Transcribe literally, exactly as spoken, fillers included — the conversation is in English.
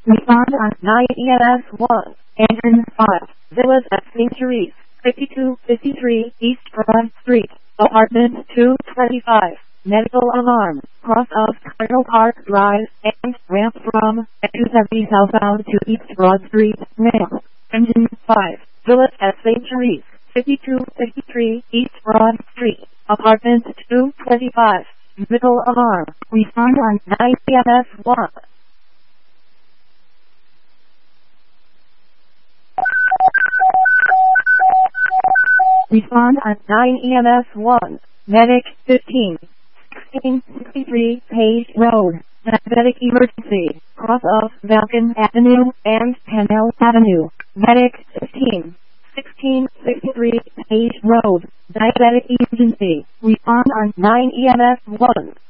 Respond on nine E M S one. Entrance five. Villas at Saint Therese, fifty-two fifty-three East Broad Street, Apartment two twenty-five. Medical alarm. Cross of Colonel Park Drive and ramp from two seventy southbound to East Broad Street. Ramp. Engine five. Villas at Saint Therese, fifty-two fifty-three East Broad Street, Apartment two twenty-five. Medical alarm. Respond on nine E M S one. Respond on nine E M S one. Medic fifteen sixteen sixty-three Page Road. Diabetic emergency. Cross of Falcon Avenue and Pennell Avenue. Medic fifteen sixteen sixty-three Page Road. Diabetic emergency. Respond on nine E M S one.